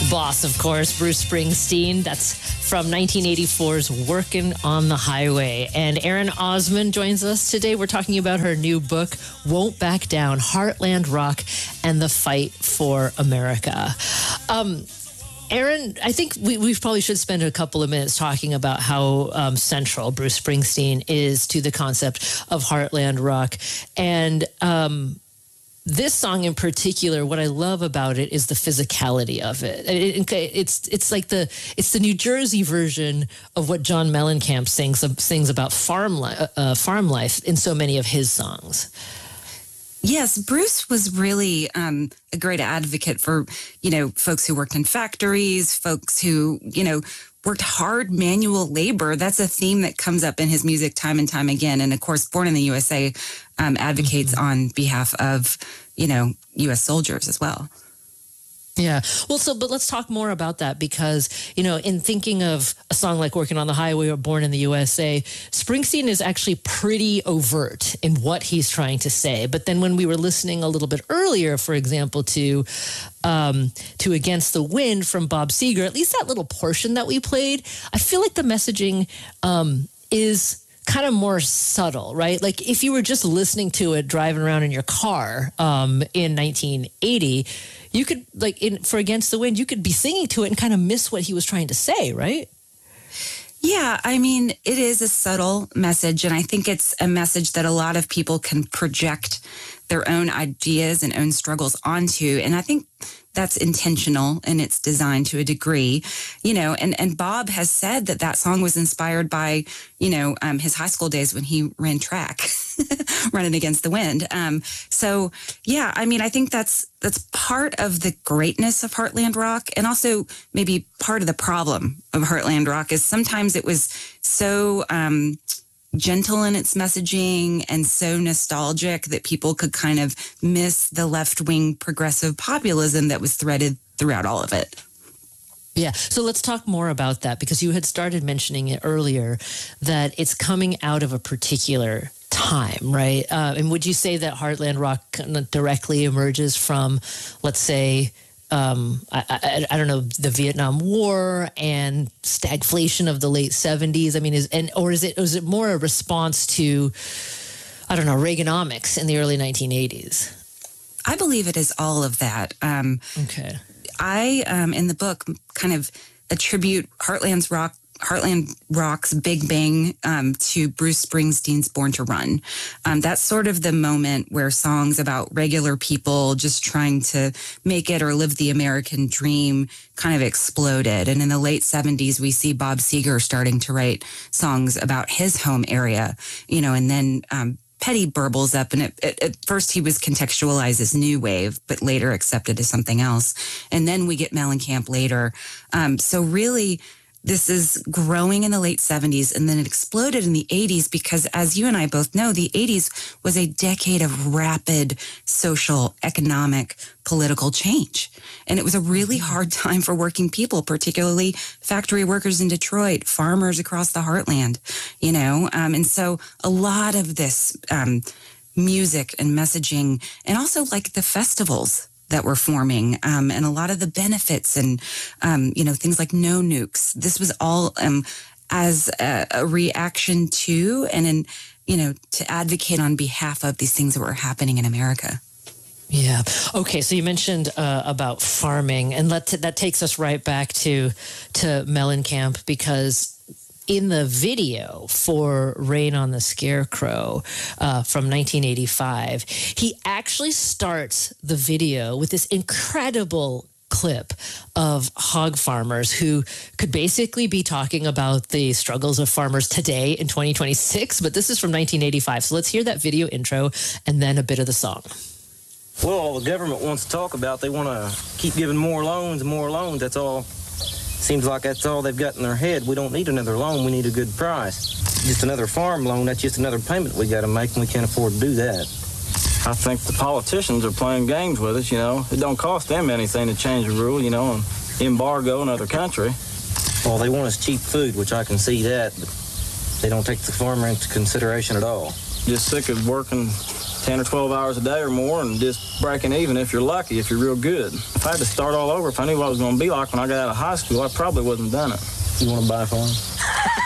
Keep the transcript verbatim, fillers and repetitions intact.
Boss, of course, Bruce Springsteen. That's from nineteen eighty-four's Workin' on the Highway. And Erin Osmond joins us today. We're talking about her new book, Won't Back Down, Heartland Rock and the Fight for America. Um, Erin, I think we, we probably should spend a couple of minutes talking about how um, central Bruce Springsteen is to the concept of Heartland Rock. And um, this song in particular, what I love about it is the physicality of it. it, it it's it's like the it's the New Jersey version of what John Mellencamp sings sings about farm li- uh, farm life in so many of his songs. Yes, Bruce was really um, a great advocate for, you know, folks who worked in factories, folks who, you know, worked hard manual labor. That's a theme that comes up in his music time and time again. And of course, Born in the U S A um, advocates mm-hmm. on behalf of, you know, U S soldiers as well. Yeah. Well, so, but let's talk more about that because, you know, in thinking of a song like Working on the Highway or Born in the U S A, Springsteen is actually pretty overt in what he's trying to say. But then when we were listening a little bit earlier, for example, to um, to Against the Wind from Bob Seger, at least that little portion that we played, I feel like the messaging um, is kind of more subtle, right? Like if you were just listening to it driving around in your car um, in nineteen eighty, you could, like, in, for Against the Wind, you could be singing to it and kind of miss what he was trying to say, right? Yeah, I mean, it is a subtle message, and I think it's a message that a lot of people can project their own ideas and own struggles onto, and I think that's intentional in its design to a degree, you know, and, and Bob has said that that song was inspired by, you know, um, his high school days when he ran track, running against the wind. Um, so, yeah, I mean, I think that's that's part of the greatness of Heartland Rock, and also maybe part of the problem of Heartland Rock is sometimes it was so um, gentle in its messaging and so nostalgic that people could kind of miss the left-wing progressive populism that was threaded throughout all of it. Yeah. So let's talk more about that because you had started mentioning it earlier that it's coming out of a particular time, right? Uh, and would you say that Heartland Rock directly emerges from, let's say, Um, I, I, I don't know, the Vietnam War and stagflation of the late seventies? I mean, is and or is it is it more a response to, I don't know, Reaganomics in the early nineteen eighties? I believe it is all of that. Um, okay. I, um, in the book, kind of attribute Heartland's Rock, Heartland Rock's Big Bang um, to Bruce Springsteen's Born to Run. Um, that's sort of the moment where songs about regular people just trying to make it or live the American dream kind of exploded. And in the late seventies, we see Bob Seger starting to write songs about his home area, you know, and then um, Petty burbles up. And it, it, at first he was contextualized as new wave, but later accepted as something else. And then we get Mellencamp later. Um, so really, this is growing in the late seventies, and then it exploded in the eighties because, as you and I both know, the eighties was a decade of rapid social, economic, political change. And it was a really hard time for working people, particularly factory workers in Detroit, farmers across the heartland, you know. Um, and so a lot of this um, music and messaging, and also like the festivals that were forming, um, and a lot of the benefits and, um, you know, things like no nukes. This was all um, as a, a reaction to and, in, you know, to advocate on behalf of these things that were happening in America. Yeah. Okay. So you mentioned uh, about farming, and let that takes us right back to to Mellencamp, because in the video for Rain on the Scarecrow uh, from nineteen eighty-five, he actually starts the video with this incredible clip of hog farmers who could basically be talking about the struggles of farmers today in twenty twenty-six, but this is from nineteen eighty-five. So let's hear that video intro and then a bit of the song. Well, all the government wants to talk about, they want to keep giving more loans and more loans. That's all. Seems like that's all they've got in their head. We don't need another loan. We need a good price. Just another farm loan, that's just another payment we got to make, and we can't afford to do that. I think the politicians are playing games with us, you know. It don't cost them anything to change a rule, you know, and embargo another country. Well, they want us cheap food, which I can see that, but they don't take the farmer into consideration at all. Just sick of working ten or twelve hours a day or more and just breaking even if you're lucky, if you're real good. If I had to start all over, if I knew what I was going to be like when I got out of high school, I probably wouldn't have done it. You want to buy a farm?